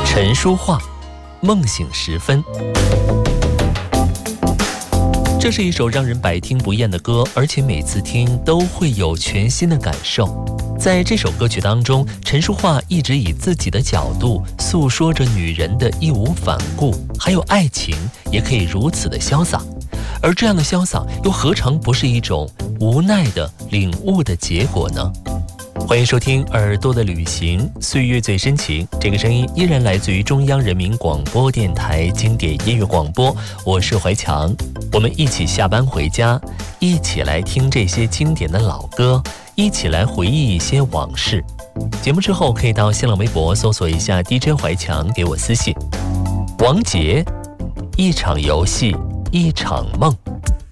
陈淑桦，梦醒时分。这是一首让人百听不厌的歌，而且每次听都会有全新的感受。在这首歌曲当中，陈淑桦一直以自己的角度诉说着女人的义无反顾，还有爱情也可以如此的潇洒。而这样的潇洒，又何尝不是一种无奈的领悟的结果呢？欢迎收听耳朵的旅行，岁月最深情。这个声音依然来自于中央人民广播电台经典音乐广播，我是怀强。我们一起下班回家，一起来听这些经典的老歌，一起来回忆一些往事。节目之后可以到新浪微博搜索一下 DJ 怀强，给我私信。王杰，一场游戏一场梦。